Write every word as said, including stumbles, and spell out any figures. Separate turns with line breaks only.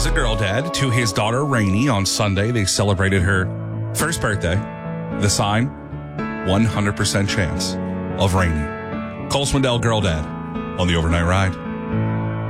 is a girl dad to his daughter, Rainey. On Sunday, they celebrated her first birthday. The sign, one hundred percent chance of Rainey. Cole Swindell, girl dad, on the Overnight Ride.